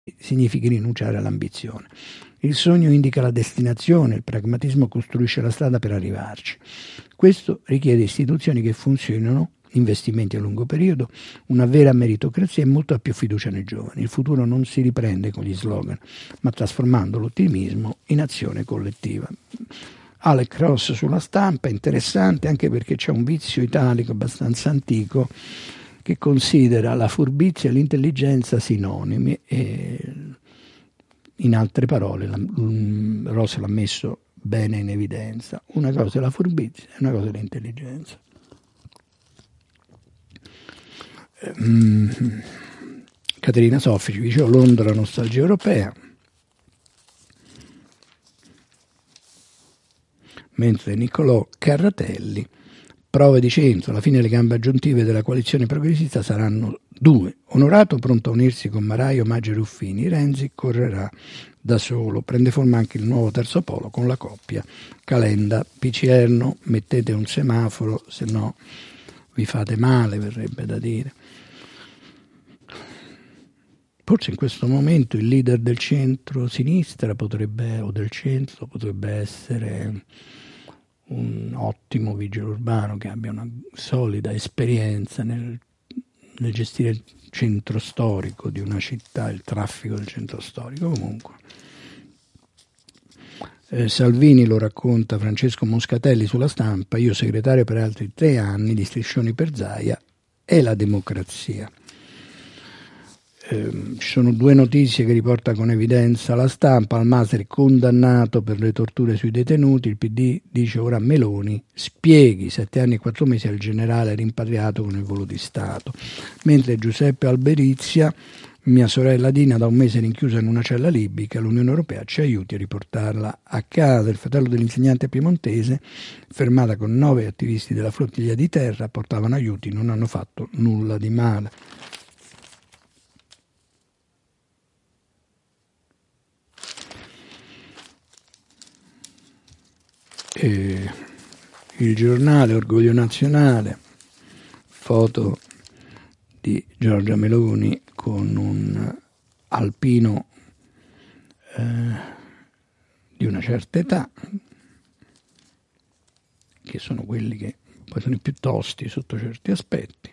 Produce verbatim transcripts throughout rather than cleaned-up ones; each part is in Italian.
significhi rinunciare all'ambizione. Il sogno indica la destinazione, il pragmatismo costruisce la strada per arrivarci. Questo richiede istituzioni che funzionino, investimenti a lungo periodo, una vera meritocrazia e molta più fiducia nei giovani. Il futuro non si riprende con gli slogan, ma trasformando l'ottimismo in azione collettiva. Alex Ross sulla Stampa, interessante anche perché c'è un vizio italico abbastanza antico che considera la furbizia e l'intelligenza sinonimi e, in altre parole, la, um, Ross l'ha messo bene in evidenza. Una cosa è la furbizia e una cosa è l'intelligenza. Mm. Caterina Soffici, dicevo, Londra, nostalgia europea. Mentre Niccolò Carratelli, prove di centro, alla fine le gambe aggiuntive della coalizione progressista saranno due. Onorato pronto a unirsi con Maraio, Maggi e Ruffini, Renzi correrà da solo. Prende forma anche il nuovo terzo polo con la coppia Calenda Picierno. Mettete un semaforo, se no vi fate male, verrebbe da dire. Forse in questo momento il leader del centro-sinistra potrebbe, o del centro potrebbe essere un ottimo vigile urbano che abbia una solida esperienza nel, nel gestire il centro storico di una città, il traffico del centro storico. Comunque eh, Salvini lo racconta Francesco Moscatelli sulla Stampa, io segretario per altri tre anni di striscioni per Zaia e la democrazia. Eh, ci sono due notizie che riporta con evidenza la Stampa. Almasri condannato per le torture sui detenuti, il P D dice ora Meloni spieghi sette anni e quattro mesi al generale rimpatriato con il volo di Stato, mentre Giuseppe Alberizia, mia sorella Dina da un mese rinchiusa in una cella libica, l'Unione Europea ci aiuti a riportarla a casa. Il fratello dell'insegnante piemontese, fermata con nove attivisti della flottiglia di terra, portavano aiuti, non hanno fatto nulla di male. E il giornale Orgoglio Nazionale, foto di Giorgia Meloni con un alpino eh, di una certa età, che sono quelli che poi sono i più tosti sotto certi aspetti.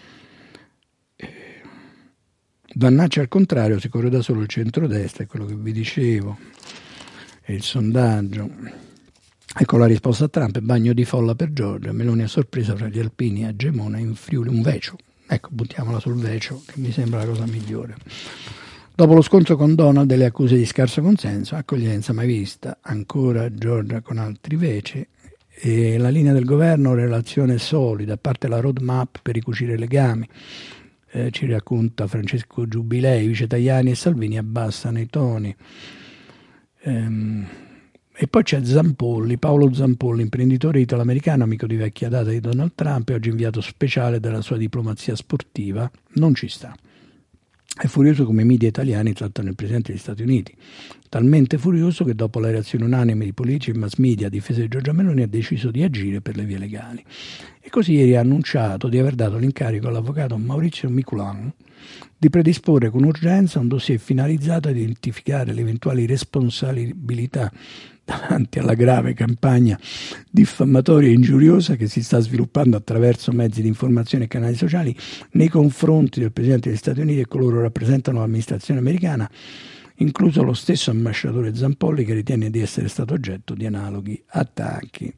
Eh, Vannacci al contrario, si corre da solo il centrodestra, è quello che vi dicevo, è il sondaggio. Ecco la risposta a Trump, bagno di folla per Giorgia, Meloni a sorpresa fra gli alpini a Gemona in Friuli, un vecio. Ecco, buttiamola sul vecio, che mi sembra la cosa migliore. Dopo lo scontro con Donald e le accuse di scarso consenso, accoglienza mai vista, ancora Giorgia con altri veci, e la linea del governo, relazione solida, a parte la roadmap per ricucire i legami. Eh, ci racconta Francesco Giubilei, vice Tajani e Salvini abbassano i toni. Ehm... E poi c'è Zampolli, Paolo Zampolli, imprenditore italo-americano, amico di vecchia data di Donald Trump e oggi inviato speciale della sua diplomazia sportiva, non ci sta. È furioso come i media italiani trattano il Presidente degli Stati Uniti, talmente furioso che dopo la reazione unanime di politici e mass media a difesa di Giorgia Meloni ha deciso di agire per le vie legali. E così ieri ha annunciato di aver dato l'incarico all'avvocato Maurizio Miculan di predisporre con urgenza un dossier finalizzato a identificare le eventuali responsabilità davanti alla grave campagna diffamatoria e ingiuriosa che si sta sviluppando attraverso mezzi di informazione e canali sociali nei confronti del Presidente degli Stati Uniti e coloro che rappresentano l'amministrazione americana, incluso lo stesso ambasciatore Zampolli che ritiene di essere stato oggetto di analoghi attacchi.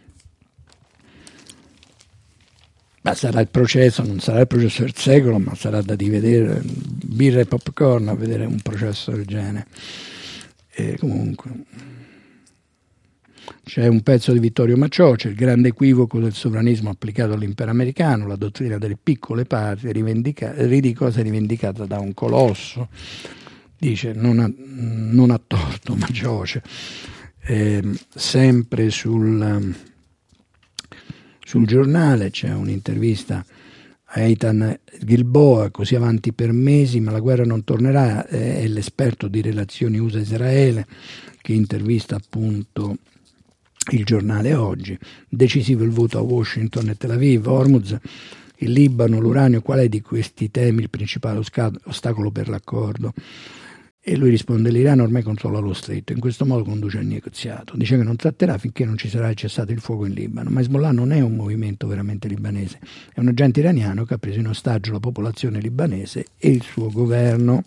Ma sarà il processo, non sarà il processo del secolo, ma sarà da rivedere, birra e popcorn a vedere un processo del genere. E comunque c'è un pezzo di Vittorio Macioce, il grande equivoco del sovranismo applicato all'impero americano, la dottrina delle piccole parti rivendica- ridicosa rivendicata da un colosso. Dice, non ha, non ha torto Macioce. Eh, sempre sul... Sul giornale c'è un'intervista a Eitan Gilboa, così avanti per mesi, ma la guerra non tornerà, è l'esperto di relazioni U S A-Israele che intervista appunto il giornale oggi. Decisivo il voto a Washington e Tel Aviv, Hormuz, il Libano, l'uranio, qual è di questi temi il principale ostacolo per l'accordo? E lui risponde: l'Iran ormai controlla lo stretto, in questo modo conduce al negoziato. Dice che non tratterà finché non ci sarà il cessato il fuoco in Libano. Ma Hezbollah non è un movimento veramente libanese, è un agente iraniano che ha preso in ostaggio la popolazione libanese e il suo governo.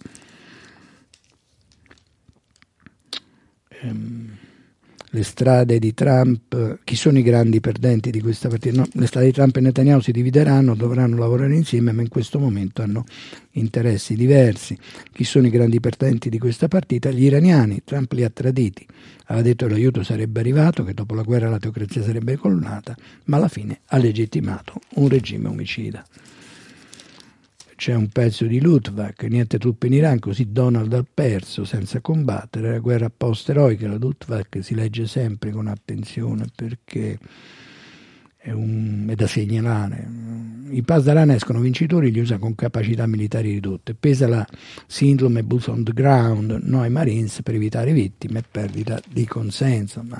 Ehm, le strade di Trump, chi sono i grandi perdenti di questa partita? No, le strade di Trump e Netanyahu si divideranno, dovranno lavorare insieme, ma in questo momento hanno interessi diversi. Chi sono i grandi perdenti di questa partita? Gli iraniani. Trump li ha traditi, aveva detto che l'aiuto sarebbe arrivato, che dopo la guerra la teocrazia sarebbe colmata, ma alla fine ha legittimato un regime omicida. C'è un pezzo di Luttwak, niente truppe in Iran, così Donald ha perso senza combattere, la guerra post-eroica. La Luttwak si legge sempre con attenzione perché è, un, è da segnalare. I Pasdaran escono vincitori, li usa con capacità militari ridotte. Pesa la sindrome boots on the ground, no ai Marines per evitare vittime e perdita di consenso. Ma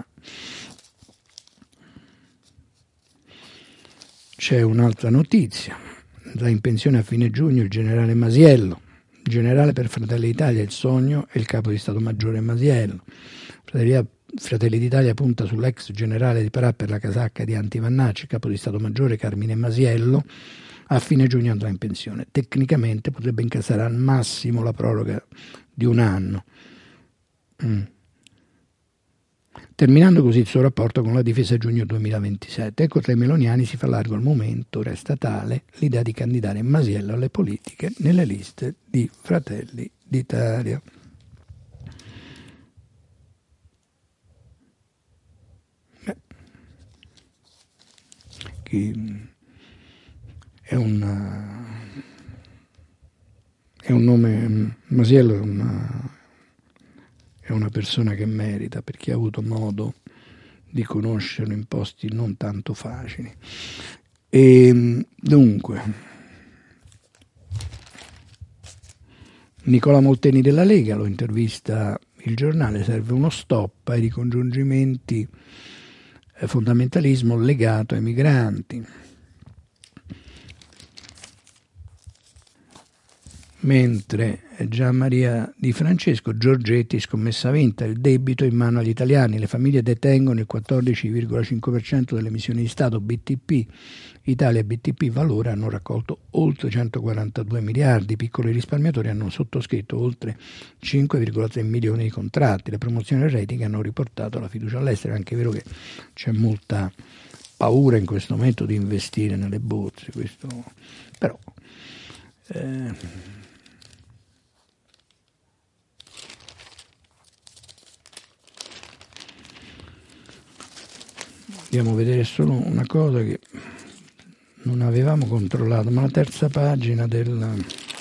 c'è un'altra notizia. Andrà in pensione a fine giugno il generale Masiello, generale per Fratelli d'Italia, il sogno è il capo di Stato Maggiore Masiello. Fratelli, Fratelli d'Italia punta sull'ex generale di Parà per la casacca di Anti Vannacci, capo di Stato Maggiore Carmine Masiello, a fine giugno andrà in pensione. Tecnicamente potrebbe incassare al massimo la proroga di un anno. Mm. Terminando così il suo rapporto con la difesa a giugno duemilaventisette. Ecco, tra i meloniani si fa largo al momento, resta tale l'idea di candidare Masiello alle politiche nelle liste di Fratelli d'Italia. Beh, chi è un, è un nome, Masiello è una... è una persona che merita, perché ha avuto modo di conoscerlo in posti non tanto facili. E dunque, Nicola Molteni della Lega lo intervista il giornale, serve uno stop ai ricongiungimenti, eh, fondamentalismo legato ai migranti. Mentre Gian Maria Di Francesco, Giorgetti, scommessa vinta, il debito in mano agli italiani, le famiglie detengono il quattordici virgola cinque per cento delle emissioni di Stato, B T P, Italia e B T P Valore hanno raccolto oltre centoquarantadue miliardi, i piccoli risparmiatori hanno sottoscritto oltre cinque virgola tre milioni di contratti, le promozioni e rating hanno riportato la fiducia all'estero. È anche vero che c'è molta paura in questo momento di investire nelle borse, questo però... Eh, andiamo a vedere solo una cosa che non avevamo controllato, ma la terza pagina del,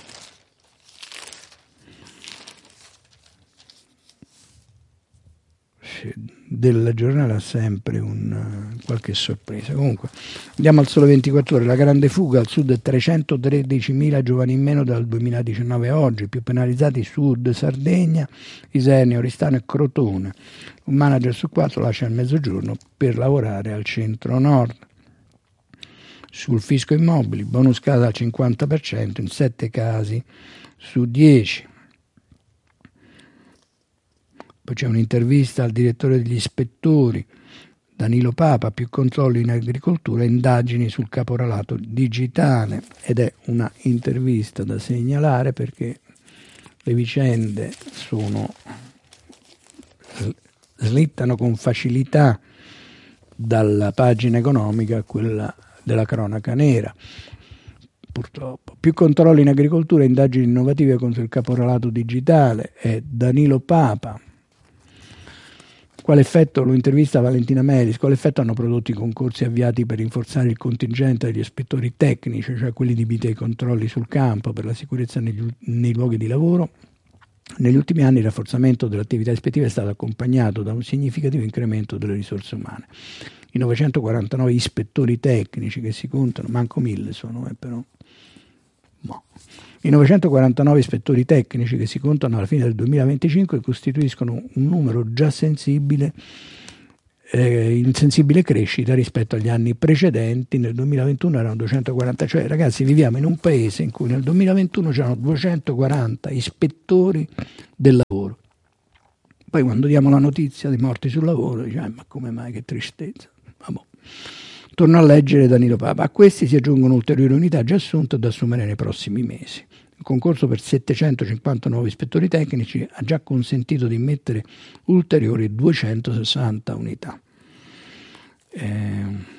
del giornale ha sempre un, qualche sorpresa. Comunque andiamo al Sole ventiquattro Ore. La grande fuga al sud, trecentotredicimila giovani in meno dal duemiladiciannove a oggi, più penalizzati Sud, Sardegna, Isernia, Oristano e Crotone. Un manager su quattro lascia il mezzogiorno per lavorare al centro-nord. Sul fisco immobili, bonus casa al cinquanta per cento in sette casi su dieci. Poi c'è un'intervista al direttore degli ispettori, Danilo Papa, più controlli in agricoltura, indagini sul caporalato digitale, ed è una intervista da segnalare perché le vicende sono... slittano con facilità dalla pagina economica a quella della cronaca nera, purtroppo. Più controlli in agricoltura, indagini innovative contro il caporalato digitale, è Danilo Papa. Quale effetto, lo intervista Valentina Melis, quale effetto hanno prodotto i concorsi avviati per rinforzare il contingente degli ispettori tecnici, cioè quelli adibiti ai controlli sul campo per la sicurezza negli, nei luoghi di lavoro? Negli ultimi anni il rafforzamento dell'attività ispettiva è stato accompagnato da un significativo incremento delle risorse umane. I novecentoquarantanove ispettori tecnici che si contano, manco mille sono, eh, però. No. I novecentoquarantanove ispettori tecnici che si contano alla fine del duemilaventicinque costituiscono un numero già sensibile eh, in sensibile crescita rispetto agli anni precedenti. Nel duemilaventuno erano duecentoquaranta, cioè ragazzi viviamo in un paese in cui nel duemilaventuno c'erano duecentoquaranta ispettori del lavoro. Poi quando diamo la notizia di morti sul lavoro diciamo, ma come mai, che tristezza. Vabbè. Torno a leggere Danilo Papa. A questi si aggiungono ulteriori unità già assunte da assumere nei prossimi mesi. Il concorso per settecentocinquanta nuovi ispettori tecnici ha già consentito di immettere ulteriori duecentosessanta unità. Eh...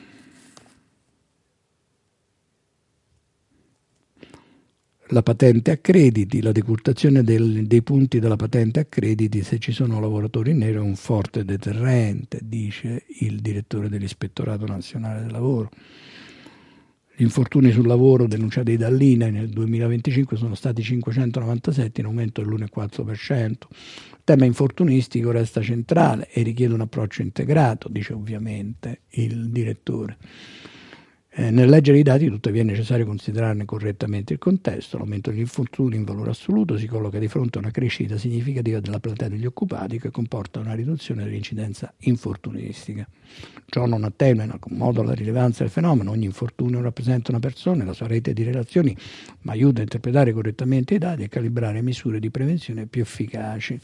La patente a crediti, la decurtazione del, dei punti della patente a crediti se ci sono lavoratori in nero è un forte deterrente, dice il direttore dell'Ispettorato Nazionale del Lavoro. Gli infortuni sul lavoro denunciati dall'I N A I nel duemilaventicinque sono stati cinquecentonovantasette, in aumento dell'uno virgola quattro per cento. Il tema infortunistico resta centrale e richiede un approccio integrato, dice ovviamente il direttore. Eh, nel leggere i dati, tuttavia, è necessario considerarne correttamente il contesto. L'aumento degli infortuni in valore assoluto si colloca di fronte a una crescita significativa della platea degli occupati che comporta una riduzione dell'incidenza infortunistica. Ciò non attenua in alcun modo la rilevanza del fenomeno. Ogni infortunio rappresenta una persona e la sua rete di relazioni, ma aiuta a interpretare correttamente i dati e calibrare misure di prevenzione più efficaci.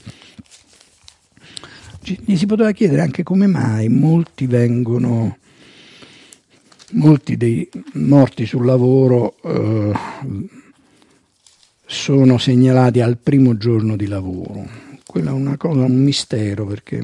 Gli si poteva chiedere anche come mai molti vengono... Molti dei morti sul lavoro eh, sono segnalati al primo giorno di lavoro. Quella è una cosa, un mistero, perché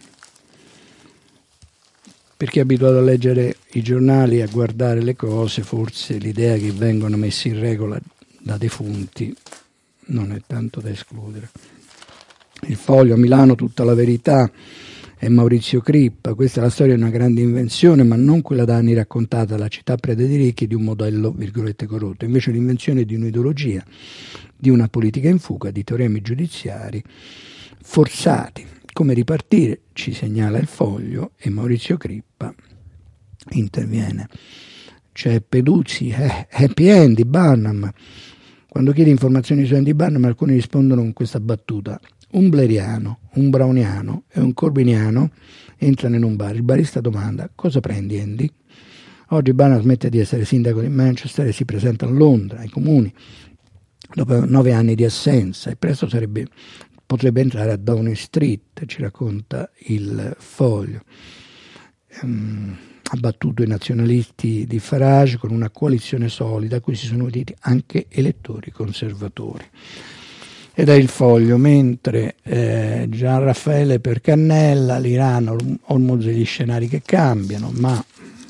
per chi è abituato a leggere i giornali e a guardare le cose, forse l'idea che vengono messi in regola da defunti non è tanto da escludere. Il Foglio, a Milano, tutta la verità. È Maurizio Crippa. Questa è la storia di una grande invenzione, ma non quella da anni raccontata alla città prede di ricchi di un modello virgolette corrotto, invece l'invenzione di un'ideologia, di una politica in fuga, di teoremi giudiziari forzati. Come ripartire, ci segnala il Foglio, e Maurizio Crippa interviene. C'è Peduzzi, eh, happy end di Barnum. Quando chiede informazioni su Andy Barnum, alcuni rispondono con questa battuta: un bleriano, un browniano e un corbiniano entrano in un bar. Il barista domanda: cosa prendi, Andy? Oggi Barnum smette di essere sindaco di Manchester e si presenta a Londra, ai comuni, dopo nove anni di assenza, e presto sarebbe, potrebbe entrare a Downing Street, ci racconta il Foglio. Um, ha battuto i nazionalisti di Farage con una coalizione solida a cui si sono uniti anche elettori conservatori. Ed è il Foglio, mentre eh, Gian Raffaele per Cannella, l'Iran, Hormuz e gli scenari che cambiano, ma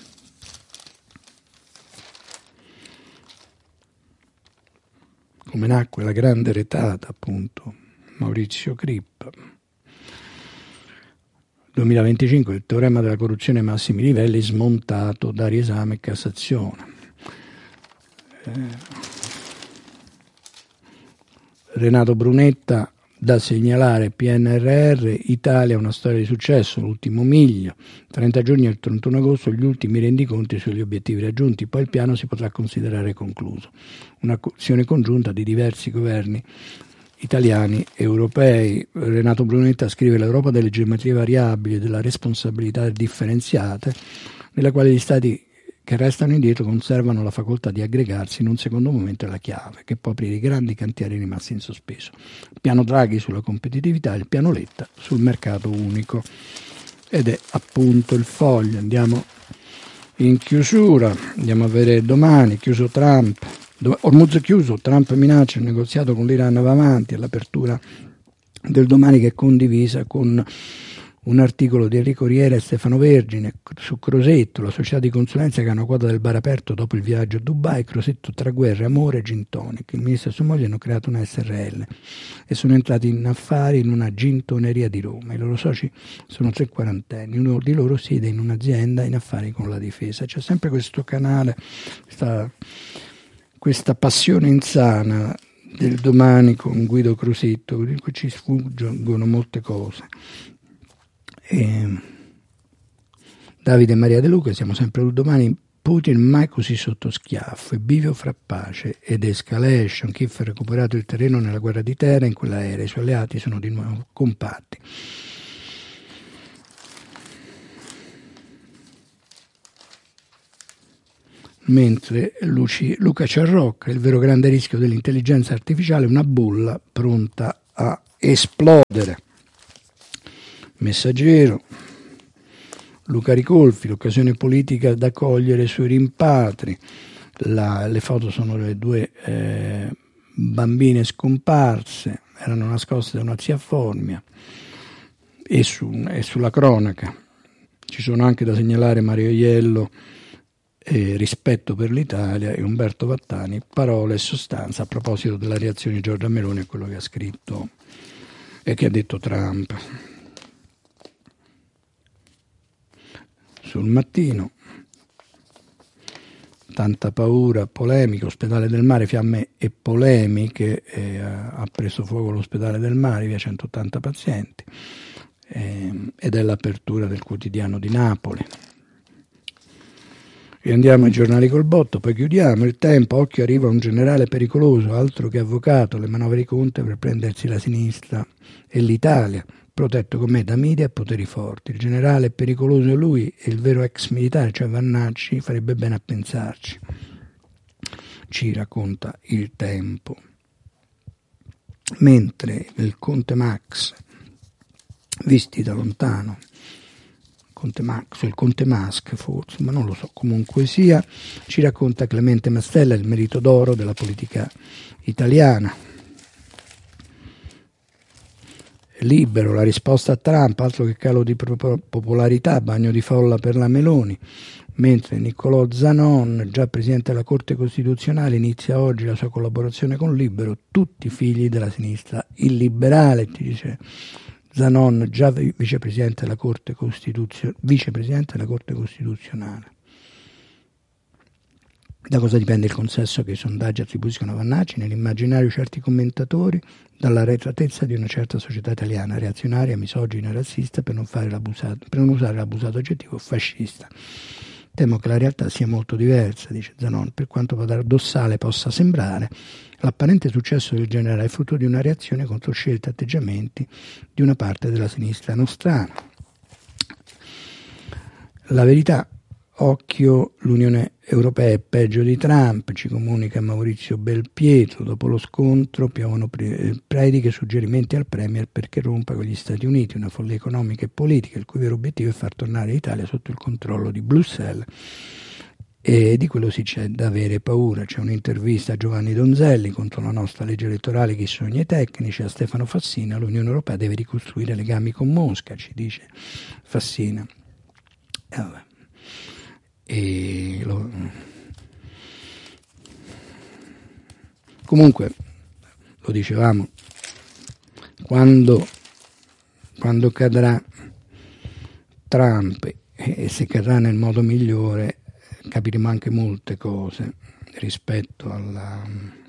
come nacque la grande retata, appunto, Maurizio Crippa. duemilaventicinque, il teorema della corruzione ai massimi livelli smontato da riesame e Cassazione. Eh, Renato Brunetta, da segnalare P N R R, Italia una storia di successo, l'ultimo miglio, trenta giugno e il trentuno agosto gli ultimi rendiconti sugli obiettivi raggiunti, poi il piano si potrà considerare concluso. Un'azione congiunta di diversi governi italiani e europei. Renato Brunetta scrive: l'Europa delle geometrie variabili e della responsabilità differenziate, nella quale gli stati che restano indietro conservano la facoltà di aggregarsi in un secondo momento è la chiave, che può aprire i grandi cantieri rimasti in sospeso. Il piano Draghi sulla competitività e il piano Letta sul mercato unico. Ed è appunto il Foglio. Andiamo in chiusura, andiamo a vedere domani, chiuso Trump, Hormuz chiuso, Trump minaccia, il negoziato con l'Iran va avanti, all'apertura del Domani che è condivisa con un articolo di Enrico Riera e Stefano Vergine su Crosetto, la società di consulenza che ha una quota del bar aperto dopo il viaggio a Dubai. Crosetto tra guerre, amore e gin tonic. Il ministro e sua moglie hanno creato una S R L e sono entrati in affari in una gintoneria di Roma. I loro soci sono tre quarantenni, uno di loro siede in un'azienda in affari con la difesa. C'è sempre questo canale, questa, questa passione insana del Domani con Guido Crosetto, in cui ci sfuggono molte cose. E Davide e Maria De Luca, siamo sempre al Domani. Putin mai così sotto schiaffo, e bivio fra pace ed escalation. Kiev ha recuperato il terreno nella guerra di terra, in quella era i suoi alleati sono di nuovo compatti. mentre Luci, Luca Ciarrocca, il vero grande rischio dell'intelligenza artificiale, una bolla pronta a esplodere. Messaggero, Luca Ricolfi, l'occasione politica da cogliere sui rimpatri. La, le foto sono le due eh, bambine scomparse, erano nascoste da una zia Formia, e, su, e sulla cronaca ci sono anche da segnalare Mario Iello, eh, rispetto per l'Italia, e Umberto Vattani, parole e sostanza a proposito della reazione di Giorgia Meloni a quello che ha scritto e che ha detto Trump. Sul Mattino, tanta paura, polemica, ospedale del mare, fiamme e polemiche, eh, ha preso fuoco l'ospedale del mare, via centottanta pazienti, eh, ed è l'apertura del quotidiano di Napoli. E andiamo ai giornali col botto, poi chiudiamo. Il Tempo, occhio, arriva un generale pericoloso, altro che avvocato, le manovre di Conte per prendersi la sinistra e l'Italia, protetto con me da media e poteri forti. Il generale è pericoloso lui e il vero ex militare, cioè Vannacci, farebbe bene a pensarci. Ci racconta il Tempo. Mentre il Conte Max, visti da lontano, Conte Max, o il Conte Mask forse, ma non lo so, comunque sia, ci racconta Clemente Mastella, il merito d'oro della politica italiana. Libero, la risposta a Trump, altro che calo di popolarità, bagno di folla per la Meloni, mentre Niccolò Zanon, già presidente della Corte Costituzionale, inizia oggi la sua collaborazione con Libero, tutti figli della sinistra illiberale, ti dice Zanon, già vicepresidente della Corte Costituzionale, vicepresidente della Corte Costituzionale. Da cosa dipende il consenso che i sondaggi attribuiscono a Vannacci? Nell'immaginario certi commentatori, dalla retratezza di una certa società italiana, reazionaria, misogina e razzista, per non, fare l'abusato, per non usare l'abusato aggettivo fascista. Temo che la realtà sia molto diversa, dice Zanon, per quanto paradossale possa sembrare. L'apparente successo del generale è frutto di una reazione contro scelte e atteggiamenti di una parte della sinistra nostrana. La verità, occhio, l'Unione Europea è peggio di Trump, ci comunica Maurizio Belpietro. Dopo lo scontro piovono prediche, suggerimenti al Premier perché rompa con gli Stati Uniti, una follia economica e politica il cui vero obiettivo è far tornare l'Italia sotto il controllo di Bruxelles, e di quello sì c'è da avere paura. C'è un'intervista a Giovanni Donzelli contro la nostra legge elettorale, chi sono i tecnici, a Stefano Fassina. L'Unione Europea deve ricostruire legami con Mosca, ci dice Fassina. E vabbè. E lo... comunque lo dicevamo, quando, quando cadrà Trump, e se cadrà nel modo migliore, capiremo anche molte cose rispetto alla,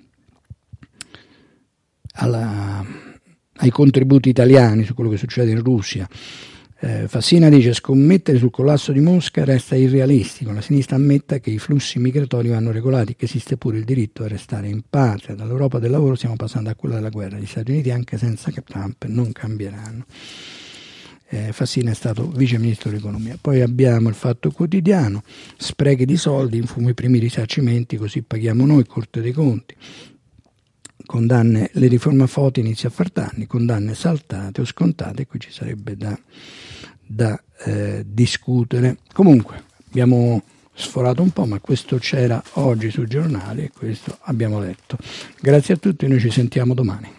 alla, ai contributi italiani su quello che succede in Russia. Eh, Fassina dice: scommettere sul collasso di Mosca resta irrealistico, la sinistra ammetta che i flussi migratori vanno regolati, che esiste pure il diritto a restare in patria. Dall'Europa del lavoro stiamo passando a quella della guerra. Gli Stati Uniti, anche senza Trump, non cambieranno. Eh, Fassina è stato vice ministro dell'economia. Poi abbiamo il Fatto Quotidiano: sprechi di soldi, infumo i primi risarcimenti, così paghiamo noi, Corte dei Conti. Condanne, le riforme a Foti inizia a far danni, condanne saltate o scontate, qui ci sarebbe da, da eh, discutere. Comunque abbiamo sforato un po', ma questo c'era oggi sui giornali e questo abbiamo letto. Grazie a tutti, noi ci sentiamo domani.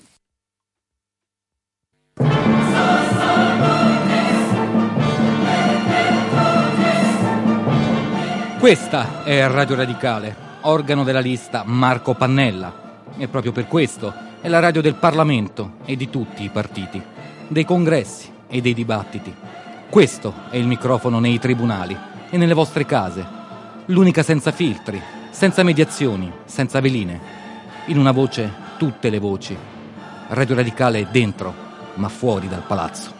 Questa è Radio Radicale, organo della lista Marco Pannella. E proprio per questo è la radio del Parlamento e di tutti i partiti, dei congressi e dei dibattiti. Questo è il microfono nei tribunali e nelle vostre case. L'unica senza filtri, senza mediazioni, senza veline. In una voce, tutte le voci. Radio Radicale è dentro, ma fuori dal palazzo.